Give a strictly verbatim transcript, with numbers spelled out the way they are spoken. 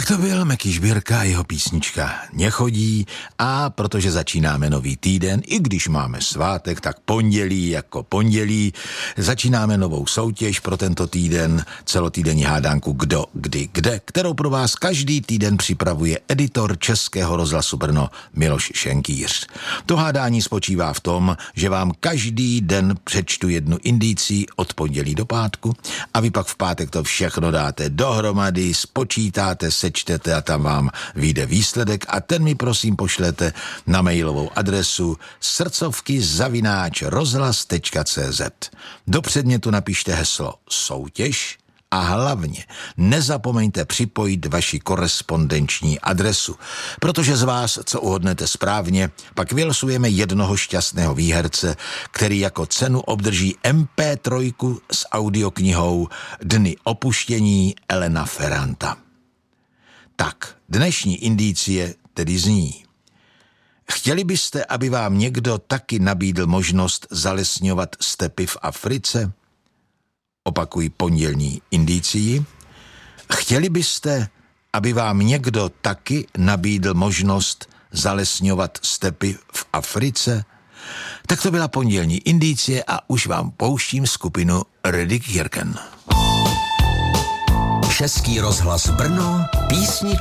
Tak to byl Meky Žbírka a jeho písnička Nechodí, a protože začínáme nový týden, i když máme svátek, tak pondělí jako pondělí, začínáme novou soutěž pro tento týden, celotýdenní hádánku Kdo, kdy, kde, kterou pro vás každý týden připravuje editor Českého rozhlasu Brno Miloš Šenkýř. To hádání spočívá v tom, že vám každý den přečtu jednu indicí od pondělí do pátku a vy pak v pátek to všechno dáte dohromady, spočítáte, sečtete a tam vám vyjde výsledek a ten mi prosím pošlete na mailovou adresu srdcovky zavináč rozhlas tečka cé zet. Do předmětu napište heslo soutěž a hlavně nezapomeňte připojit vaši korespondenční adresu, protože z vás, co uhodnete správně, pak vylosujeme jednoho šťastného výherce, který jako cenu obdrží em pé tři s audioknihou Dny opuštění Elena Ferranta. Tak, dnešní indicie tedy zní. Chtěli byste, aby vám někdo taky nabídl možnost zalesňovat stepy v Africe? Opakuji pondělní indicii. Chtěli byste, aby vám někdo taky nabídl možnost zalesňovat stepy v Africe? Tak to byla pondělní indicie a už vám pouštím skupinu Redik Jirken. Český rozhlas Brno, písničky